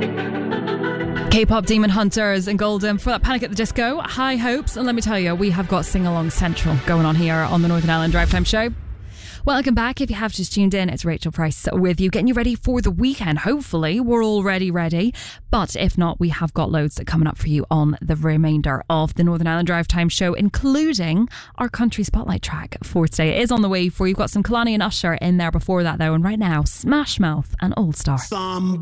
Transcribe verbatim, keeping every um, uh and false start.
K-pop Demon Hunters and Golden for that Panic at the Disco, High Hopes. And let me tell you, we have got Sing Along Central going on here on the Northern Ireland Drive Time Show. Welcome back. If you have just tuned in, it's Rachel Price with you, getting you ready for the weekend. Hopefully, we're already ready. But if not, we have got loads coming up for you on the remainder of the Northern Ireland Drive Time Show, including our country spotlight track for today. It is on the way for you. We've got some Kalani and Usher in there before that, though. And right now, Smash Mouth and Old Star. Somebody